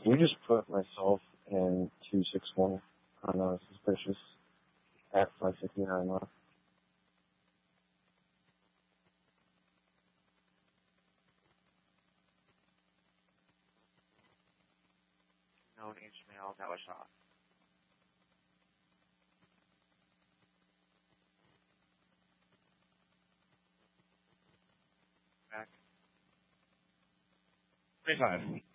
You just put myself and 261 on suspicious at 569 left. Known Ishmael that was shot. Back. 25.